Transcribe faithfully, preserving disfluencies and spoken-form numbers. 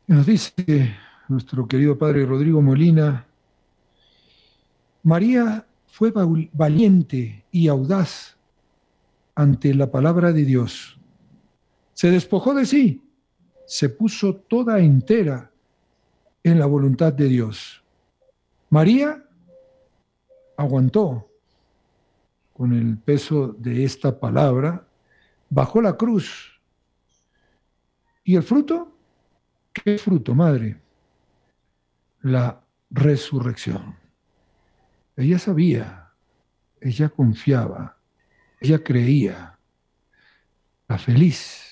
Nos dice nuestro querido padre Rodrigo Molina, María fue valiente y audaz ante la palabra de Dios. Se despojó de sí, se puso toda entera en la voluntad de Dios. María aguantó con el peso de esta palabra, bajó la cruz. ¿Y el fruto? ¿Qué fruto, madre? La resurrección. Ella sabía, ella confiaba, ella creía, la feliz